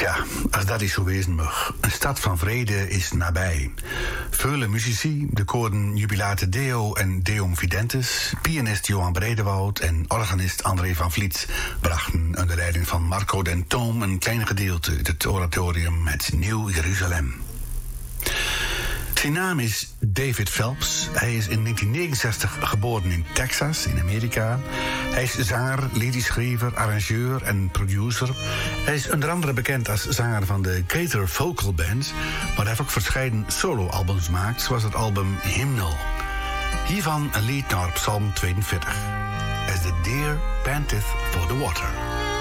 Ja, als dat is zo wezen mag. Een stad van vrede is nabij. Vele muzici, de koren Jubilate Deo en Deum Fidentis, pianist Johan Bredewoud en organist André van Vliet brachten onder leiding van Marco den Toom een klein gedeelte uit het oratorium Het Nieuw Jeruzalem. Zijn naam is David Phelps. Hij is in 1969 geboren in Texas, in Amerika. Hij is zanger, liedjeschrijver, arrangeur en producer. Hij is onder andere bekend als zanger van de Gaither Vocal Band, maar hij heeft ook verschillende solo-albums gemaakt, zoals het album Hymnal. Hiervan een lied naar Psalm 42. As the deer panteth for the water.